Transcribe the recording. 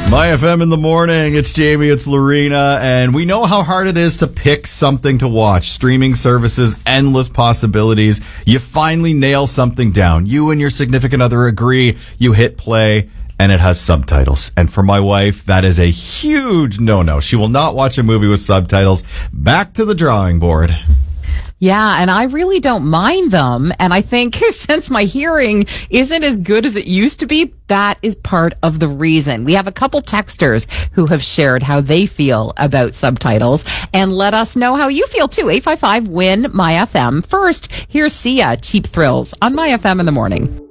My FM in the morning. It's Jamie, it's Lorena, and we know how hard it is to pick something to watch. Streaming services, endless possibilities. You finally nail something down. You and your significant other agree. You hit play, and it has subtitles. And for my wife, that is a huge no-no. She will not watch a movie with subtitles. Back to the drawing board. Yeah, and I really don't mind them. And I think since my hearing isn't as good as it used to be, that is part of the reason. We have a couple texters who have shared how they feel about subtitles. And let us know how you feel, too. 855-WIN-MY-FM. First, here's Sia, Cheap Thrills, on My FM in the morning.